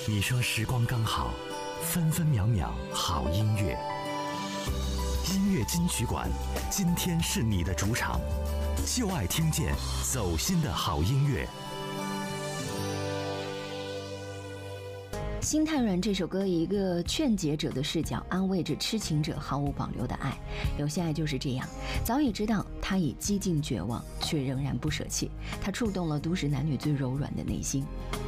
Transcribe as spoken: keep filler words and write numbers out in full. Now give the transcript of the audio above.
你说时光刚好，分分秒秒好音乐。音乐金曲馆，今天是你的主场，就爱听见走心的好音乐。 心太软这首歌以一个劝解者的视角，安慰着痴情者毫无保留的爱。有些爱就是这样，早已知道他已几近绝望，却仍然不舍弃。他触动了都市男女最柔软的内心。